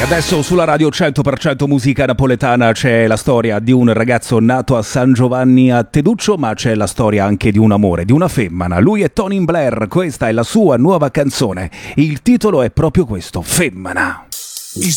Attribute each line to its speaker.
Speaker 1: Adesso sulla radio 100% musica napoletana c'è la storia di un ragazzo nato a San Giovanni a Teduccio, ma c'è la storia anche di un amore, di una femmina. Lui è Tony Blair, questa è la sua nuova canzone. Il titolo è proprio questo, Femmina.